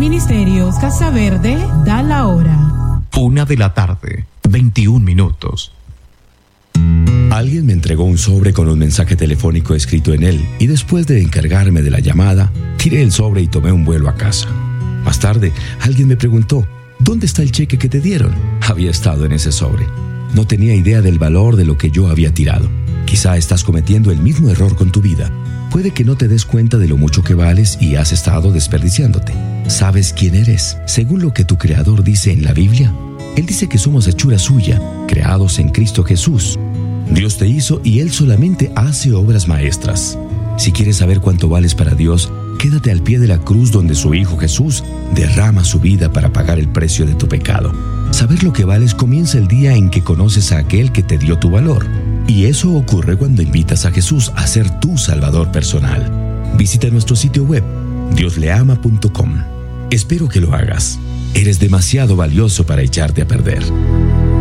Ministerios Casa Verde da la hora. 1:21 p.m. Alguien me entregó un sobre con un mensaje telefónico escrito en él y después de encargarme de la llamada, tiré el sobre y tomé un vuelo a casa. Más tarde, alguien me preguntó, ¿dónde está el cheque que te dieron? Había estado en ese sobre. No tenía idea del valor de lo que yo había tirado. Quizá estás cometiendo el mismo error con tu vida. Puede que no te des cuenta de lo mucho que vales y has estado desperdiciándote. ¿Sabes quién eres? Según lo que tu Creador dice en la Biblia, Él dice que somos hechura suya, creados en Cristo Jesús. Dios te hizo y Él solamente hace obras maestras. Si quieres saber cuánto vales para Dios, quédate al pie de la cruz donde su Hijo Jesús derrama su vida para pagar el precio de tu pecado. Saber lo que vales comienza el día en que conoces a aquel que te dio tu valor. Y eso ocurre cuando invitas a Jesús a ser tu Salvador personal. Visita nuestro sitio web, diosleama.com. Espero que lo hagas. Eres demasiado valioso para echarte a perder.